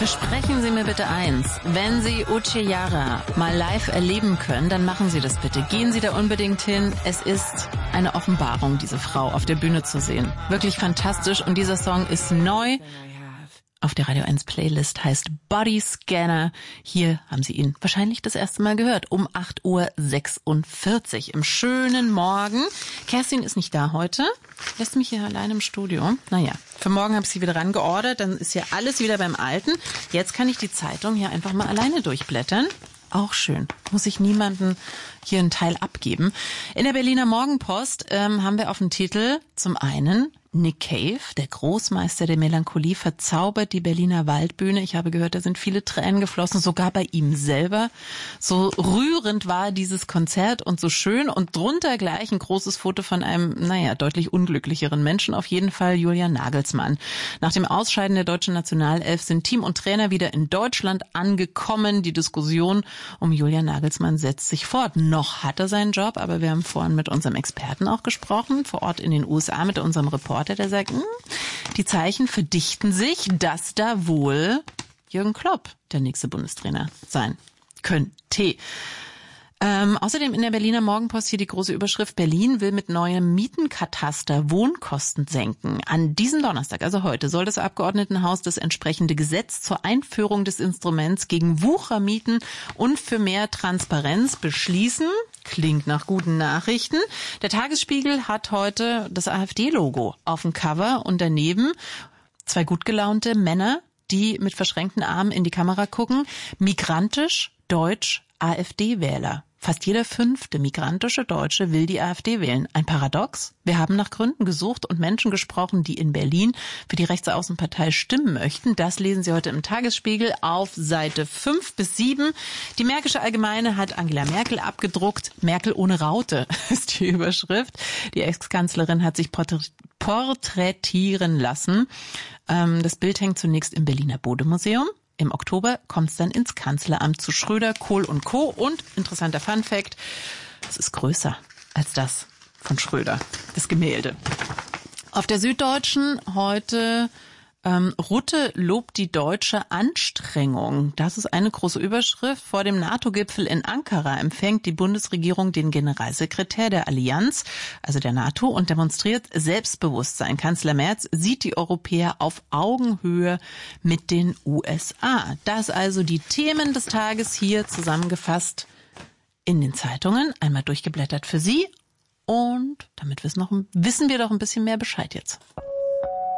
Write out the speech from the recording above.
Versprechen Sie mir bitte eins, wenn Sie Ochiyara mal live erleben können, dann machen Sie das bitte. Gehen Sie da unbedingt hin. Es ist eine Offenbarung, diese Frau auf der Bühne zu sehen. Wirklich fantastisch und dieser Song ist neu. Auf der Radio 1 Playlist heißt Body Scanner. Hier haben Sie ihn wahrscheinlich das erste Mal gehört, um 8:46 Uhr im schönen Morgen. Kerstin ist nicht da heute, lässt mich hier allein im Studio. Naja, für morgen habe ich sie wieder rangeordert, dann ist ja alles wieder beim Alten. Jetzt kann ich die Zeitung hier einfach mal alleine durchblättern. Auch schön. Muss ich niemanden hier einen Teil abgeben. In der Berliner Morgenpost haben wir auf dem Titel zum einen Nick Cave, der Großmeister der Melancholie, verzaubert die Berliner Waldbühne. Ich habe gehört, da sind viele Tränen geflossen, sogar bei ihm selber. So rührend war dieses Konzert und so schön. Und drunter gleich ein großes Foto von einem, deutlich unglücklicheren Menschen. Auf jeden Fall Julian Nagelsmann. Nach dem Ausscheiden der deutschen Nationalelf sind Team und Trainer wieder in Deutschland angekommen. Die Diskussion um Julian Nagelsmann setzt sich fort. Noch hat er seinen Job, aber wir haben vorhin mit unserem Experten auch gesprochen, vor Ort in den USA mit unserem Reporter, der sagt, die Zeichen verdichten sich, dass da wohl Jürgen Klopp der nächste Bundestrainer sein könnte. Außerdem in der Berliner Morgenpost hier die große Überschrift: Berlin will mit neuem Mietenkataster Wohnkosten senken. An diesem Donnerstag, also heute, soll das Abgeordnetenhaus das entsprechende Gesetz zur Einführung des Instruments gegen Wuchermieten und für mehr Transparenz beschließen. Klingt nach guten Nachrichten. Der Tagesspiegel hat heute das AfD-Logo auf dem Cover und daneben zwei gut gelaunte Männer, die mit verschränkten Armen in die Kamera gucken. Migrantisch, deutsch, AfD-Wähler. Fast jeder 5. migrantische Deutsche will die AfD wählen. Ein Paradox? Wir haben nach Gründen gesucht und Menschen gesprochen, die in Berlin für die Rechtsaußenpartei stimmen möchten. Das lesen Sie heute im Tagesspiegel auf Seite 5-7. Die Märkische Allgemeine hat Angela Merkel abgedruckt. Merkel ohne Raute ist die Überschrift. Die Ex-Kanzlerin hat sich porträtieren lassen. Das Bild hängt zunächst im Berliner Bode-Museum. Im Oktober kommt es dann ins Kanzleramt zu Schröder, Kohl und Co. Und, interessanter Funfact, es ist größer als das von Schröder, das Gemälde. Auf der Süddeutschen heute Rutte lobt die deutsche Anstrengung. Das ist eine große Überschrift. Vor dem NATO-Gipfel in Ankara empfängt die Bundesregierung den Generalsekretär der Allianz, also der NATO, und demonstriert Selbstbewusstsein. Kanzler Merz sieht die Europäer auf Augenhöhe mit den USA. Das also die Themen des Tages hier zusammengefasst in den Zeitungen. Einmal durchgeblättert für Sie. Und damit wissen wir doch ein bisschen mehr Bescheid jetzt.